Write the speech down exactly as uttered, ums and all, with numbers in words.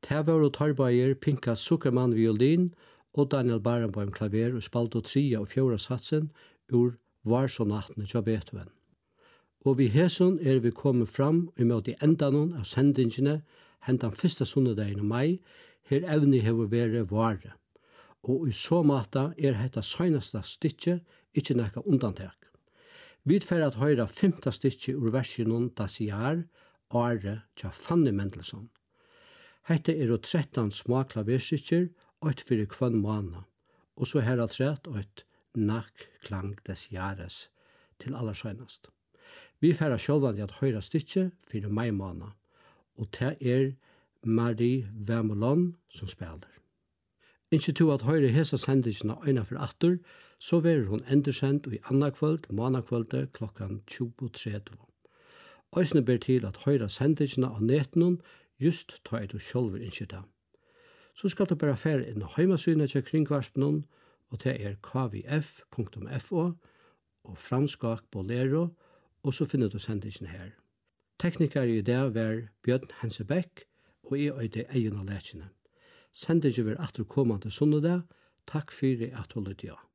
Det var og tarbeier Pinka Zuckerman violin og Daniel Barenboim klaver og spalte tria og fjóra satsen ur Varsonattene til Beethoven. Og vi heson er vi kommet fram i måte endanon av sendingene hentan fyrsta sunnedagen i mai, her evni hever vært vare. Og i så måte er hetta søgnasta stykje ikkje nekka undantek. Vi får at høyra femta stykje ur versionen Das Jahr, Are tja Fanny Mendelssohn. Hetta er og trettan små klaverstykker, oit fyrir kvann måned, og så her at rett oit Nach Klang des Jahres til allersøgnast. Vi får at sjølvan at høyra stykje fyrir mai måned, og det er Marie Vermelon som spiller. Inntil to at høyre hesa sendingene øyne for atter, så vil hun endersendt i anna kvöld, månedkvöldet klokkan tjúgu tretti. Øysene ber til at høyre sendingene av netenon just ta et og sjølver innskjøtta. Så skal du bare fære inn og heimasynet til kringvarspenon, og det er k v f punktum f o og franskak bolero, og så finner du sendingen her. Tekniker i det var Bjørn Hensebekk, og jeg er det egen av lekene. Sendingen vil atter kommende sunnedag. Takk for at du lytter.